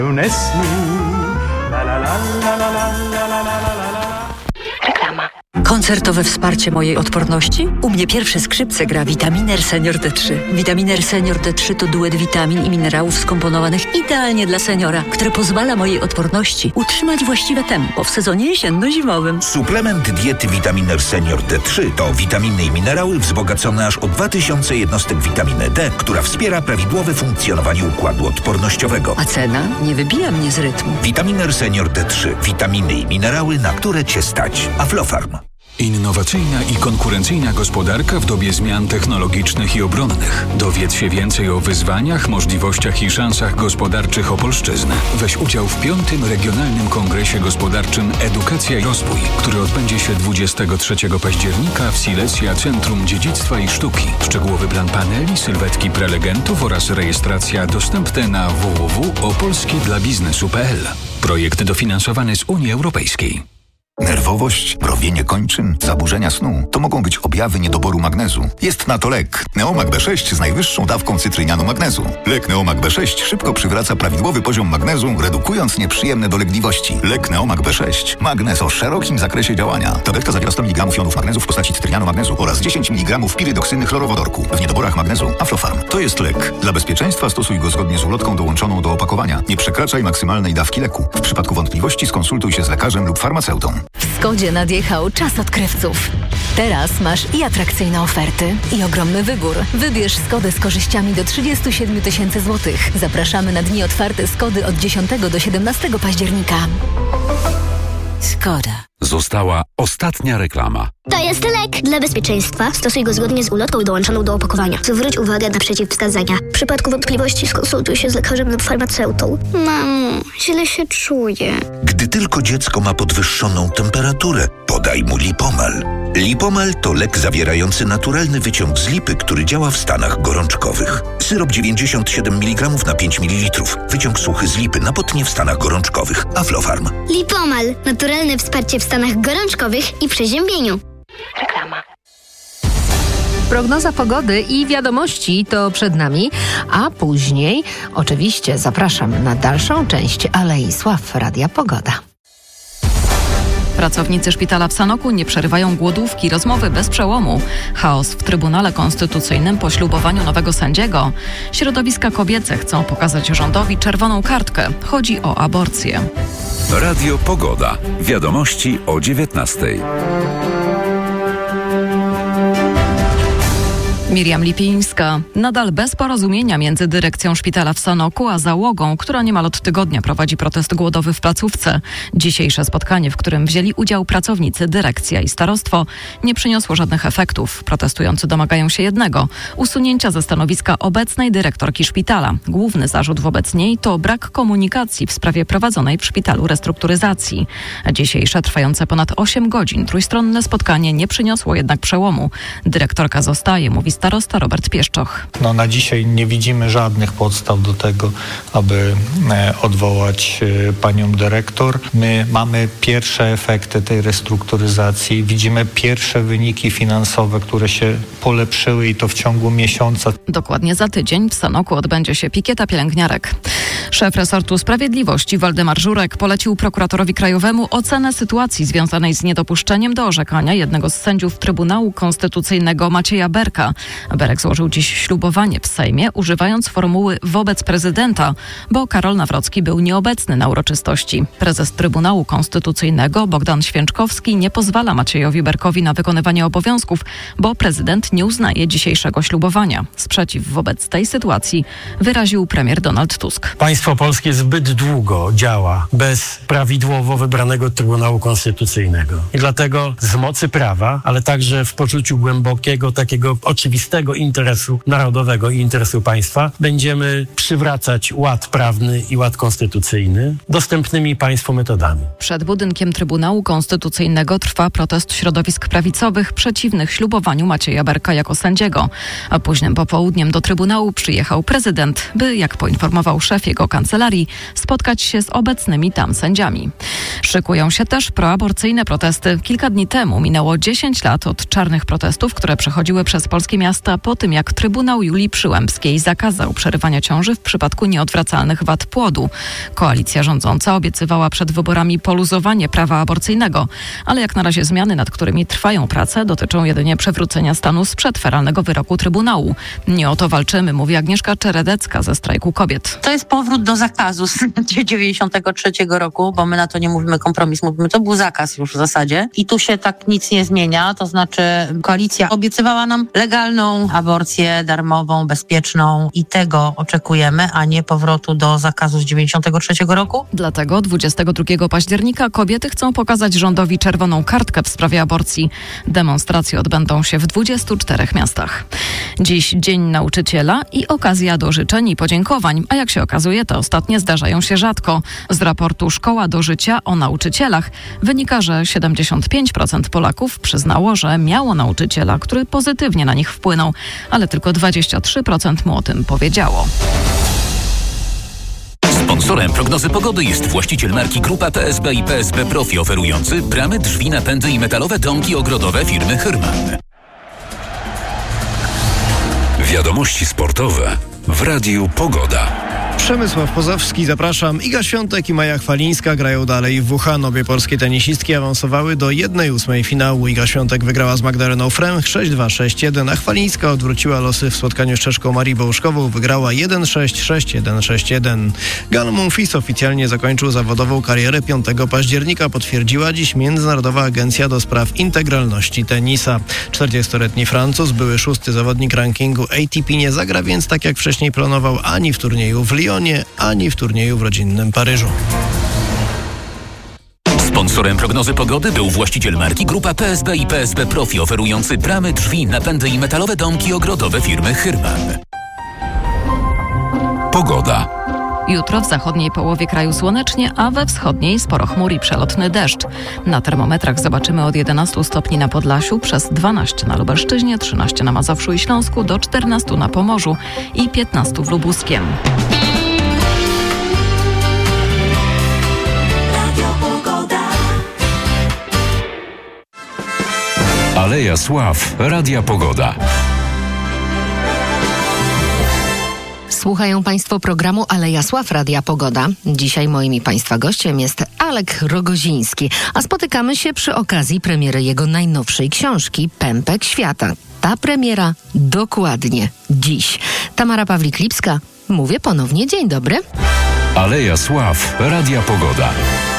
Reklama. Koncertowe wsparcie mojej odporności? U mnie pierwsze skrzypce gra Vitaminer Senior D3. Vitaminer Senior D3 to duet witamin i minerałów skomponowanych idealnie dla seniora, który pozwala mojej odporności utrzymać właściwe tempo w sezonie jesienno-zimowym. Suplement diety Vitaminer Senior D3 to witaminy i minerały wzbogacone aż o 2000 jednostek witaminy D, która wspiera prawidłowe funkcjonowanie układu odpornościowego. A cena nie wybija mnie z rytmu. Vitaminer Senior D3. Witaminy i minerały, na które Cię stać. Aflofarm. Innowacyjna i konkurencyjna gospodarka w dobie zmian technologicznych i obronnych. Dowiedz się więcej o wyzwaniach, możliwościach i szansach gospodarczych Opolszczyzny. Weź udział w 5. Regionalnym Kongresie Gospodarczym Edukacja i Rozwój, który odbędzie się 23 października w Silesia Centrum Dziedzictwa i Sztuki. Szczegółowy plan paneli, sylwetki prelegentów oraz rejestracja dostępne na www.opolskiedlabiznesu.pl. Projekt dofinansowany z Unii Europejskiej. Nerwowość, mrowienie kończyn, zaburzenia snu to mogą być objawy niedoboru magnezu. Jest na to lek Neomag B6 z najwyższą dawką cytrynianu magnezu. Lek Neomag B6 szybko przywraca prawidłowy poziom magnezu, redukując nieprzyjemne dolegliwości. Lek Neomag B6. Magnez o szerokim zakresie działania. Tabletka zawiera 100 mg jonów magnezu w postaci cytrynianu magnezu oraz 10 mg pirydoksyny chlorowodorku. W niedoborach magnezu Aflofarm. To jest lek. Dla bezpieczeństwa stosuj go zgodnie z ulotką dołączoną do opakowania. Nie przekraczaj maksymalnej dawki leku. W przypadku wątpliwości skonsultuj się z lekarzem lub farmaceutą. W Skodzie nadjechał czas odkrywców. Teraz masz i atrakcyjne oferty, i ogromny wybór. Wybierz Skodę z korzyściami do 37 000 złotych. Zapraszamy na dni otwarte Skody od 10 do 17 października. Skoda. Została ostatnia reklama. To jest lek. Dla bezpieczeństwa stosuj go zgodnie z ulotką dołączoną do opakowania. Zwróć uwagę na przeciwwskazania. W przypadku wątpliwości skonsultuj się z lekarzem lub farmaceutą. Mamo, źle się czuję. Gdy tylko dziecko ma podwyższoną temperaturę, podaj mu Lipomal. Lipomal to lek zawierający naturalny wyciąg z lipy, który działa w stanach gorączkowych. Syrop 97 mg na 5 ml. Wyciąg suchy z lipy na potnie w stanach gorączkowych. Aflofarm. Lipomal. Naturalne wsparcie w stanach gorączkowych i przeziębieniu. Reklama. Prognoza pogody i wiadomości to przed nami, a później oczywiście zapraszam na dalszą część Alei Sław Radia Pogoda. Pracownicy szpitala w Sanoku nie przerywają głodówki, rozmowy bez przełomu. Chaos w Trybunale Konstytucyjnym po ślubowaniu nowego sędziego. Środowiska kobiece chcą pokazać rządowi czerwoną kartkę. Chodzi o aborcję. Radio Pogoda. Wiadomości o 19:00. Miriam Lipińska. Nadal bez porozumienia między dyrekcją szpitala w Sanoku a załogą, która niemal od tygodnia prowadzi protest głodowy w placówce. Dzisiejsze spotkanie, w którym wzięli udział pracownicy, dyrekcja i starostwo, nie przyniosło żadnych efektów. Protestujący domagają się jednego – usunięcia ze stanowiska obecnej dyrektorki szpitala. Główny zarzut wobec niej to brak komunikacji w sprawie prowadzonej w szpitalu restrukturyzacji. Dzisiejsze, trwające ponad 8 godzin, trójstronne spotkanie nie przyniosło jednak przełomu. Dyrektorka zostaje, mówi starosta Robert Pieszczoch. Na dzisiaj nie widzimy żadnych podstaw do tego, aby odwołać panią dyrektor. My mamy pierwsze efekty tej restrukturyzacji. Widzimy pierwsze wyniki finansowe, które się polepszyły i to w ciągu miesiąca. Dokładnie za tydzień w Sanoku odbędzie się pikieta pielęgniarek. Szef resortu sprawiedliwości Waldemar Żurek polecił prokuratorowi krajowemu ocenę sytuacji związanej z niedopuszczeniem do orzekania jednego z sędziów Trybunału Konstytucyjnego Macieja Berka. Berek złożył dziś ślubowanie w Sejmie, używając formuły wobec prezydenta, bo Karol Nawrocki był nieobecny na uroczystości. Prezes Trybunału Konstytucyjnego Bogdan Święczkowski nie pozwala Maciejowi Berkowi na wykonywanie obowiązków, bo prezydent nie uznaje dzisiejszego ślubowania. Sprzeciw wobec tej sytuacji wyraził premier Donald Tusk. Państwo polskie zbyt długo działa bez prawidłowo wybranego Trybunału Konstytucyjnego. I dlatego z mocy prawa, ale także w poczuciu głębokiego, takiego oczywistego interesu narodowego i interesu państwa będziemy przywracać ład prawny i ład konstytucyjny dostępnymi państwu metodami. Przed budynkiem Trybunału Konstytucyjnego trwa protest środowisk prawicowych przeciwnych ślubowaniu Macieja Berka jako sędziego. A późnym popołudniem do Trybunału przyjechał prezydent, by, jak poinformował szef jego kancelarii, spotkać się z obecnymi tam sędziami. Szykują się też proaborcyjne protesty. Kilka dni temu minęło 10 lat od czarnych protestów, które przechodziły przez polskie miasta miasta po tym, jak Trybunał Julii Przyłębskiej zakazał przerywania ciąży w przypadku nieodwracalnych wad płodu. Koalicja rządząca obiecywała przed wyborami poluzowanie prawa aborcyjnego, ale jak na razie zmiany, nad którymi trwają prace, dotyczą jedynie przywrócenia stanu sprzed feralnego wyroku Trybunału. Nie o to walczymy, mówi Agnieszka Czeredecka ze Strajku Kobiet. To jest powrót do zakazu z 1993 roku, bo my na to nie mówimy kompromis, mówimy, to był zakaz już w zasadzie i tu się tak nic nie zmienia, to znaczy koalicja obiecywała nam legalną aborcję, darmową, bezpieczną i tego oczekujemy, a nie powrotu do zakazu z 1993 roku. Dlatego 22 października kobiety chcą pokazać rządowi czerwoną kartkę w sprawie aborcji. Demonstracje odbędą się w 24 miastach. Dziś Dzień Nauczyciela i okazja do życzeń i podziękowań, a jak się okazuje, te ostatnie zdarzają się rzadko. Z raportu Szkoła do Życia o nauczycielach wynika, że 75% Polaków przyznało, że miało nauczyciela, który pozytywnie na nich wpłynął, ale tylko 23% mu o tym powiedziało. Sponsorem prognozy pogody jest właściciel marki Grupa PSB i PSB Profi, oferujący bramy, drzwi, napędy i metalowe domki ogrodowe firmy Hyrman. Wiadomości sportowe w Radiu Pogoda. Przemysław Pozowski, zapraszam. Iga Świątek i Maja Chwalińska grają dalej w Wuhan. Obie polskie tenisistki awansowały do 1/8 finału. Iga Świątek wygrała z Magdaleną Fręch 6-2, 6-1, a Chwalińska odwróciła losy w spotkaniu z Czeszką Marią Bołuszkową. Wygrała 1-6, 6-1, 6-1. Gal Monfils oficjalnie zakończył zawodową karierę 5 października. Potwierdziła dziś Międzynarodowa Agencja do Spraw Integralności Tenisa. 40-letni Francuz, były 6. zawodnik rankingu ATP, nie zagra więc tak jak wcześniej planował ani w turnieju w Lyonie, ani w turnieju w rodzinnym Paryżu. Sponsorem prognozy pogody był właściciel marki Grupa PSB i PSB Profi, oferujący bramy, drzwi, napędy i metalowe domki ogrodowe firmy Hyrman. Pogoda. Jutro w zachodniej połowie kraju słonecznie, a we wschodniej sporo chmur i przelotny deszcz. Na termometrach zobaczymy od 11 stopni na Podlasiu, przez 12 na Lubelszczyźnie, 13 na Mazowszu i Śląsku, do 14 na Pomorzu i 15 w Lubuskiem. Aleja Sław Radia Pogoda. Słuchają Państwo programu Aleja Sław Radia Pogoda. Dzisiaj moim i Państwa gościem jest Alek Rogoziński, a spotykamy się przy okazji premiery jego najnowszej książki Pępek Świata. Ta premiera dokładnie dziś. Tamara Pawlik-Lipska, mówię ponownie dzień dobry. Aleja Sław Radia Pogoda.